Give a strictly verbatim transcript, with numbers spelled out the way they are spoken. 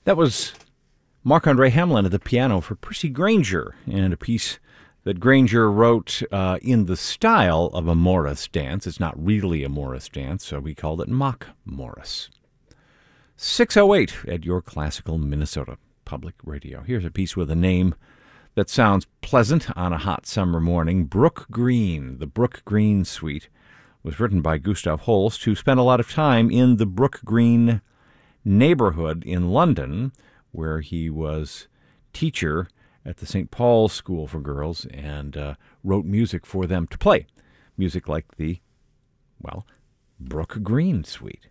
That was Marc-Andre Hamelin at the piano for Percy Grainger, and a piece that Grainger wrote uh, in the style of a Morris dance. It's not really a Morris dance, so we called it Mock Morris. six oh eight at your classical Minnesota Public Radio. Here's a piece with a name that sounds pleasant on a hot summer morning. Brook Green, the Brook Green Suite, was written by Gustav Holst, who spent a lot of time in the Brook Green neighborhood in London, where he was teacher at the Saint Paul's School for Girls and uh, wrote music for them to play. Music like the, well, Brook Green Suite.